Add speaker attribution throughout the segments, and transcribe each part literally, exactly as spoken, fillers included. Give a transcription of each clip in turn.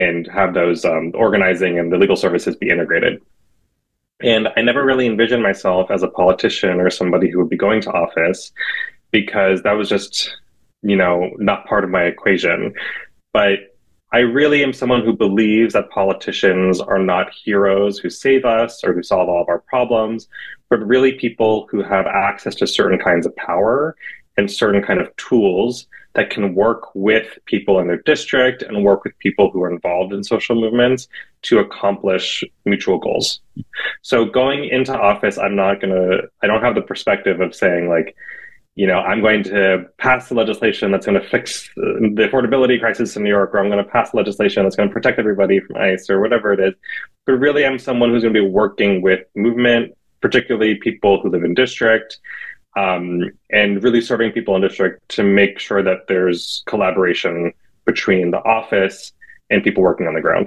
Speaker 1: and have those um, organizing and the legal services be integrated. And I never really envisioned myself as a politician or somebody who would be going to office because that was just, you know, not part of my equation. But I really am someone who believes that politicians are not heroes who save us or who solve all of our problems, but really people who have access to certain kinds of power and certain kind of tools that can work with people in their district and work with people who are involved in social movements to accomplish mutual goals. So going into office, I'm not going to, I don't have the perspective of saying like, you know, I'm going to pass the legislation that's going to fix the affordability crisis in New York, or I'm going to pass legislation that's going to protect everybody from ICE or whatever it is. But really, I'm someone who's going to be working with movement, particularly people who live in district, um, and really serving people in district to make sure that there's collaboration between the office and people working on the ground.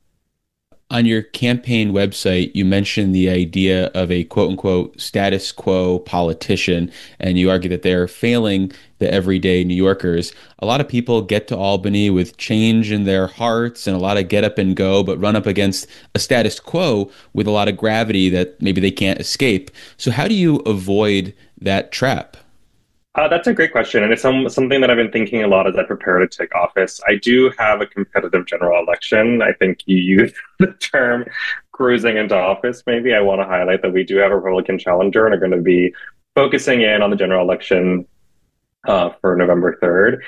Speaker 2: On your campaign website, you mentioned the idea of a quote unquote status quo politician, and you argue that they're failing the everyday New Yorkers. A lot of people get to Albany with change in their hearts and a lot of get up and go, but run up against a status quo with a lot of gravity that maybe they can't escape. So, how do you avoid that trap?
Speaker 1: Uh, that's a great question, and it's some, something that I've been thinking a lot as I prepare to take office. I do have a competitive general election. I think you used the term cruising into office, maybe. I want to highlight that we do have a Republican challenger and are going to be focusing in on the general election uh, for November third.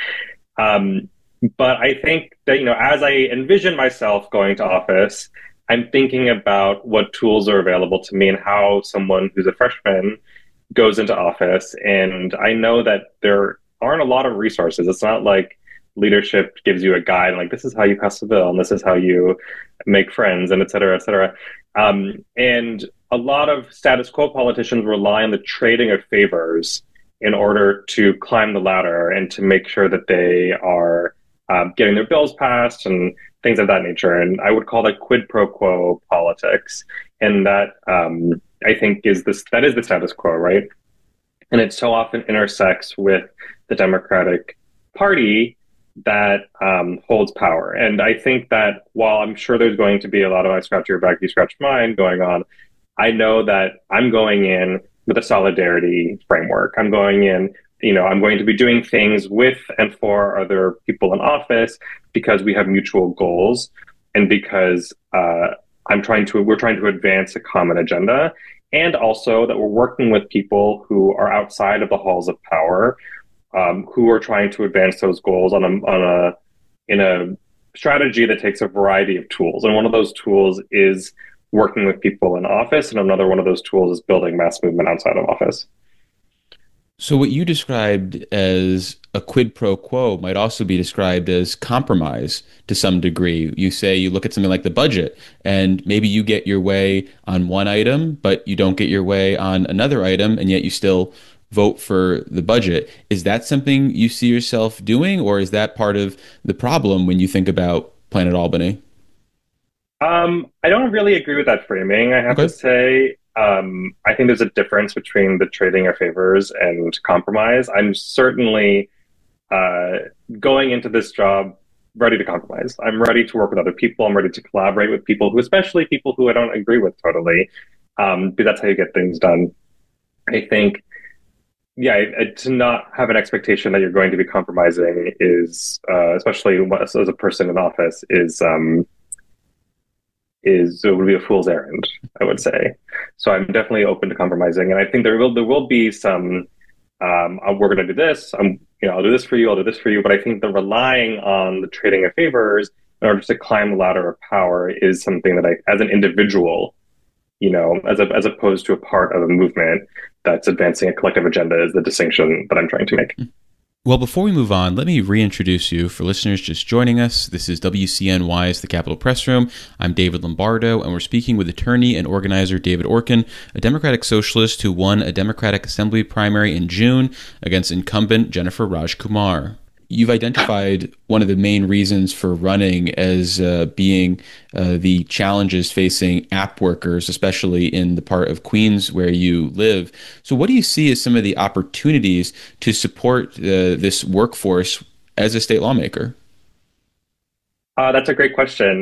Speaker 1: Um, but I think that, you know, as I envision myself going to office, I'm thinking about what tools are available to me and how someone who's a freshman goes into office. And I know that there aren't a lot of resources. It's not like leadership gives you a guide, like this is how you pass a bill and this is how you make friends and et cetera, et cetera. Um, and a lot of status quo politicians rely on the trading of favors in order to climb the ladder and to make sure that they are um, getting their bills passed and things of that nature. And I would call that quid pro quo politics. And that um, I think is this that is the status quo, right? And it so often intersects with the Democratic Party that um, holds power. And I think that while I'm sure there's going to be a lot of I scratch your back, you scratch mine going on, I know that I'm going in with a solidarity framework. I'm going in, you know, I'm going to be doing things with and for other people in office because we have mutual goals and because uh, I'm trying to, we're trying to advance a common agenda. And also that we're working with people who are outside of the halls of power, um, who are trying to advance those goals on a, on a, in a strategy that takes a variety of tools. And one of those tools is working with people in office. And another one of those tools is building mass movement outside of office.
Speaker 2: So, what you described as a quid pro quo might also be described as compromise to some degree. You say you look at something like the budget, and maybe you get your way on one item, but you don't get your way on another item, and yet you still vote for the budget. Is that something you see yourself doing, or is that part of the problem when you think about Planet Albany?
Speaker 1: Um, I don't really agree with that framing, I have to
Speaker 2: Okay.
Speaker 1: say. Um, I think there's a difference between the trading of favors and compromise. I'm certainly uh, going into this job ready to compromise. I'm ready to work with other people. I'm ready to collaborate with people who, especially people who I don't agree with totally, um, because that's how you get things done. I think, yeah, I- I- to not have an expectation that you're going to be compromising is, uh, especially as as a person in office, is um, is it would be a fool's errand, I would say. So I'm definitely open to compromising, and I think there will there will be some. Um, uh, we're going to do this. I'm, you know, I'll do this for you. I'll do this for you. But I think the relying on the trading of favors in order to climb the ladder of power is something that I, as an individual, you know, as a, as opposed to a part of a movement that's advancing a collective agenda, is the distinction that I'm trying to make.
Speaker 2: Well, before we move on, let me reintroduce you for listeners just joining us. This is W C N Y's The Capitol Press Room. I'm David Lombardo, and we're speaking with attorney and organizer David Orkin, a Democratic socialist who won a Democratic Assembly primary in June against incumbent Jennifer Rajkumar. You've identified one of the main reasons for running as uh, being uh, the challenges facing app workers, especially in the part of Queens where you live. So what do you see as some of the opportunities to support uh, this workforce as a state lawmaker?
Speaker 1: Uh, that's a great question.